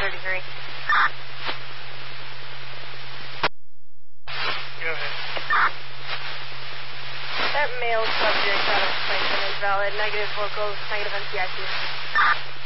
Center to Gary. Go ahead. That male subject out of Franklin is valid. Negative locals, negative NCIC.